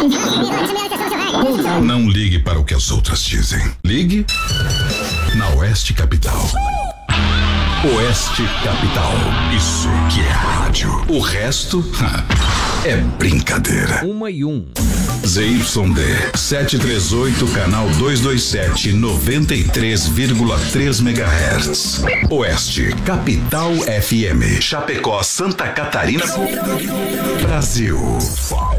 Não ligue para o que as outras dizem. Ligue na Oeste Capital. Oeste Capital. Isso que é rádio. O resto é brincadeira. 1:01. ZYD 738, canal 227, 93,3 MHz. Oeste Capital FM. Chapecó, Santa Catarina, Brasil.